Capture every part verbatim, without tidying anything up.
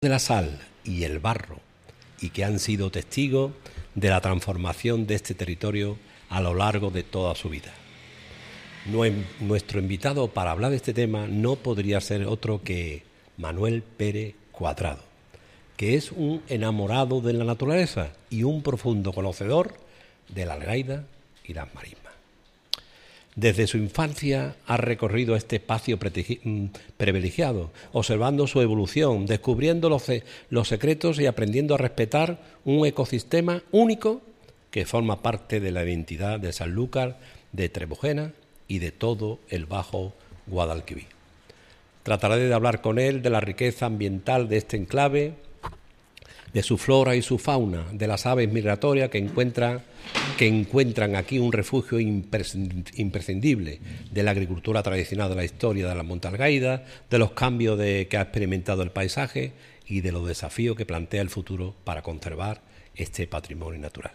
de la sal y el barro, y que han sido testigos de la transformación de este territorio a lo largo de toda su vida. Nuestro invitado para hablar de este tema no podría ser otro que Manuel Pérez Cuadrado, que es un enamorado de la naturaleza y un profundo conocedor de la algaida y las marismas. Desde su infancia ha recorrido este espacio privilegiado, observando su evolución, descubriendo los, los secretos y aprendiendo a respetar un ecosistema único que forma parte de la identidad de Sanlúcar, de Trebujena y de todo el Bajo Guadalquivir. Trataré de hablar con él de la riqueza ambiental de este enclave, de su flora y su fauna, de las aves migratorias que encuentran, que encuentran aquí un refugio imprescindible, de la agricultura tradicional de la historia de la Monte Algaida, de los cambios de, que ha experimentado el paisaje y de los desafíos que plantea el futuro para conservar este patrimonio natural.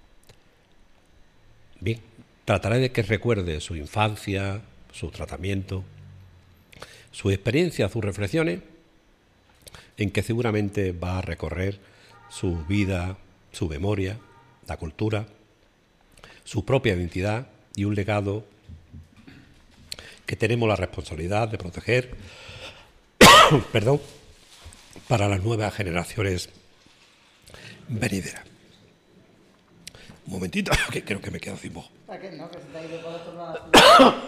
Bien, trataré de que recuerde su infancia, su tratamiento, su experiencia, sus reflexiones, en que seguramente va a recorrer su vida, su memoria, la cultura, su propia identidad y un legado que tenemos la responsabilidad de proteger perdón, para las nuevas generaciones venideras. Un momentito, que creo que me quedo sin voz. ¿A qué no? Que se te ha ido por otro lado.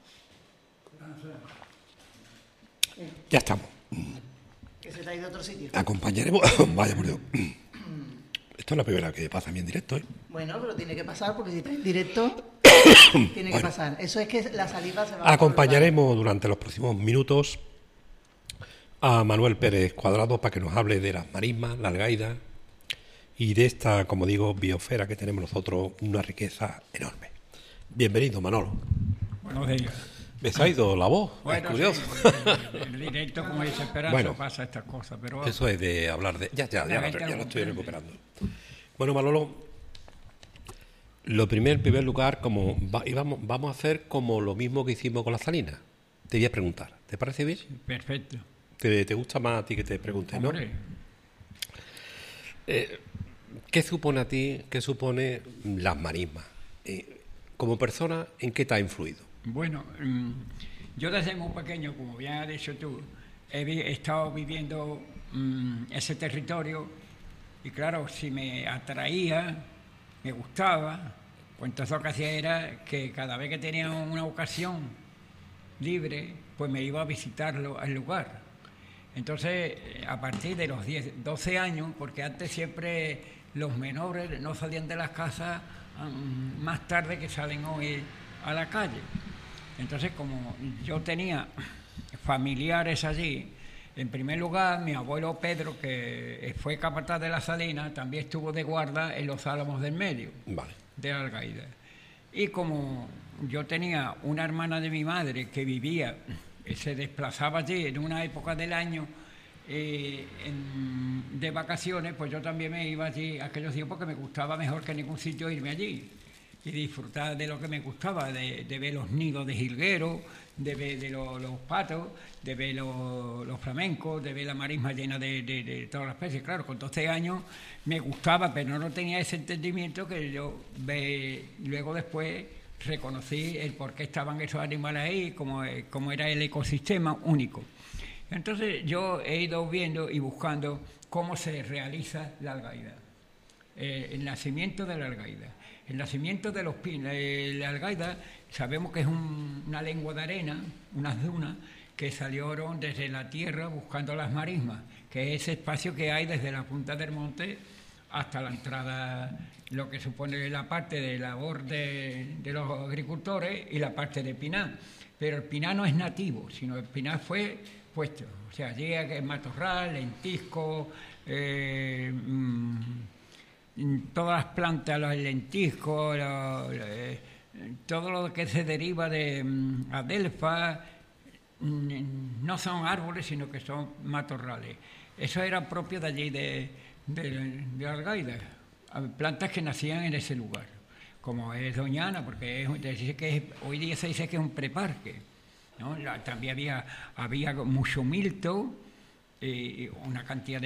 Ya estamos. Que se te ha ido a otro sitio. Acompañaremos. Vaya por Dios. Esto es la primera que pasa a mí en directo, ¿eh? Bueno, pero tiene que pasar, porque si está en directo, tiene bueno, que pasar. Eso es que la saliva se va a... Acompañaremos durante los próximos minutos a Manuel Pérez Cuadrado para que nos hable de las marismas, la algaida y de esta, como digo, biosfera que tenemos nosotros, una riqueza enorme. Bienvenido, Manolo. Buenos días. Me se ha ido la voz, bueno, es curioso. Sí, el, el directo, como dice Esperanza, bueno, pasa estas cosas. Pero eso es de hablar de... Ya, ya, ya, ya, ya lo estoy recuperando. Bueno, Manolo, lo primer, en primer lugar, como va, vamos, vamos a hacer como lo mismo que hicimos con la salina. Te voy a preguntar, ¿te parece bien? Sí, perfecto. ¿Te, te gusta más a ti que te pregunte, no? Eh, ¿Qué supone a ti, qué supone las marismas? Eh, como persona, ¿en qué te ha influido? Bueno, yo desde muy pequeño, como bien has dicho tú, he, vi, he estado viviendo um, ese territorio y claro, si me atraía, me gustaba, pues entonces lo que hacía era que cada vez que tenía una ocasión libre, pues me iba a visitarlo al lugar. Entonces, a partir de los diez, doce años, porque antes siempre los menores no salían de las casas um, más tarde que salen hoy a la calle. Entonces, como yo tenía familiares allí, en primer lugar, mi abuelo Pedro, que fue capataz de la Salina, también estuvo de guarda en los Álamos del Medio, vale, de Algaida. Y como yo tenía una hermana de mi madre que vivía, se desplazaba allí en una época del año eh, en, de vacaciones, pues yo también me iba allí aquellos días porque me gustaba mejor que en ningún sitio irme allí y disfrutar de lo que me gustaba, de, de ver los nidos de jilgueros, de ver de lo, los patos, de ver lo, los flamencos, de ver la marisma llena de, de, de todas las especies. Claro, con doce años me gustaba, pero no tenía ese entendimiento que yo ve, luego después reconocí el por qué estaban esos animales ahí, cómo, cómo era el ecosistema único. Entonces yo he ido viendo y buscando cómo se realiza la algaida, eh, el nacimiento de la algaida. El nacimiento de los pinos, eh, la algaida, sabemos que es un, una lengua de arena, unas dunas, que salieron desde la tierra buscando las marismas, que es ese espacio que hay desde la punta del monte hasta la entrada, lo que supone la parte de labor de, de los agricultores y la parte de pinar. Pero el pinar no es nativo, sino el pinar fue puesto. O sea, allí hay matorral, lentisco, eh, mmm, todas las plantas, los lentiscos, los, eh, todo lo que se deriva de um, adelfa, mm, no son árboles, sino que son matorrales. Eso era propio de allí, de, de, de Algaida, plantas que nacían en ese lugar, como es Doñana, porque es, dice que es, hoy día se dice que es un preparque, ¿no? También había, había mucho milto, eh, una cantidad de